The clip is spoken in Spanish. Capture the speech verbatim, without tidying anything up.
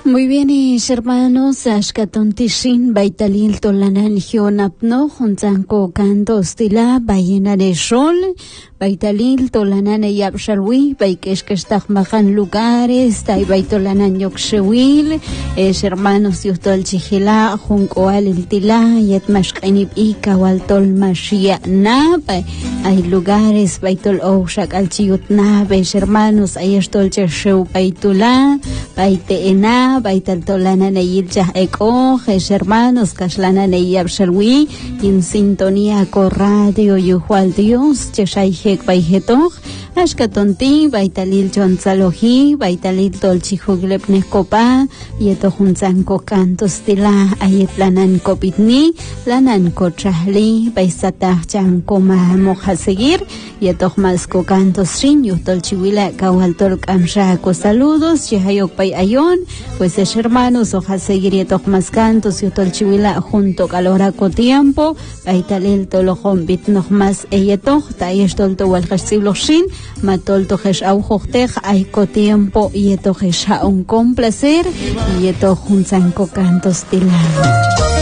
Muy bien, mis hermanos, Ashkaton Tishin, Baitalil Tolanan Hionapno, Junzanko Kanto Stila, Bayena de Sol, Baitalil Tolanan Yapshalwi, Baikeshkestach Mahan lugares, Tai Baitolanan Yokshewil, es hermanos Yutol Chihila, Junkoal el Tila, Yetmashkanib Ika, Waltol Mashia Nab, hay lugares, Baitol Oshak al Chiutnab, es hermanos, hay estol Cheshew Baitula, Baite Ena, Baital Tolana Neyilja Eko, es hermanos, Kashlana Neyab Shalwi, en sintonía con Radio Yuhual Dios, Cheshayhek Baijetoch, Ashkatonti, Baitalil Chonzaloji, Baitalil Tolchihuglep Nekopa, Yetohunzanko Cantos Tila, Ayetlanan Kopitni, Lanan Kochahli, Baisatah Chankoma Moja Seguir, Yetohmasco Cantos Shin, Yutolchiwila, Kawaltol Kamshako, saludos, Yehayok Bay Ayon, pues es hermanos, Oja Seguir, Yetohmas Cantos, Yutolchiwila, junto Caloraco Tiempo, Baitalil Tolohom Bitnohmas Eyetoh, Tayestolto Walhasiblo Shin, Matol tojesh aujochtej, aiko tiempo, y etojesh un complacer, y etojunzanco cantos tilan.